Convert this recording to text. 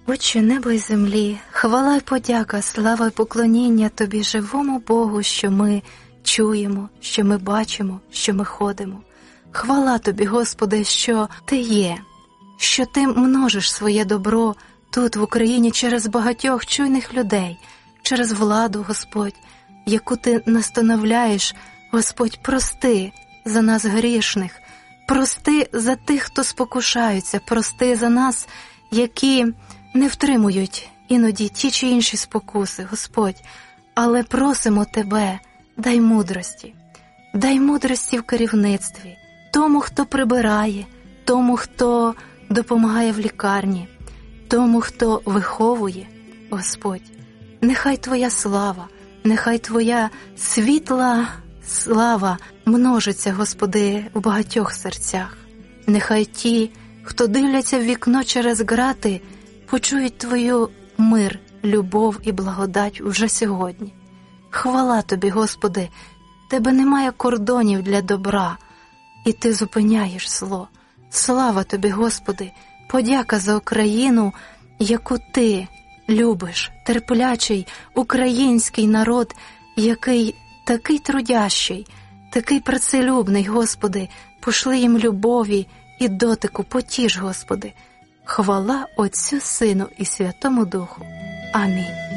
Отче неба й землі, хвала й подяка, слава й поклоніння Тобі, живому Богу, що ми чуємо, що ми бачимо, що ми ходимо. Хвала Тобі, Господи, що Ти є, що Ти множиш своє добро тут, в Україні, через багатьох чуйних людей, через владу, Господь, яку Ти настановляєш. Господь, прости за нас грішних, прости за тих, хто спокушаються, прости за нас, які не втримують іноді ті чи інші спокуси, Господь, але просимо Тебе, дай мудрості в керівництві, тому, хто прибирає, тому, хто допомагає в лікарні, тому, хто виховує, Господь. Нехай Твоя слава, нехай Твоя світла слава множиться, Господи, в багатьох серцях. Нехай ті, хто дивляться в вікно через грати, почують Твою мир, любов і благодать уже сьогодні. Хвала Тобі, Господи, Тебе немає кордонів для добра, і Ти зупиняєш зло. Слава Тобі, Господи, подяка за Україну, яку Ти любиш, терплячий український народ, який такий трудящий, такий працелюбний, Господи, пошли їм любові і дотику, потіш, Господи. Хвала Отцю, Сину і Святому Духу. Амінь.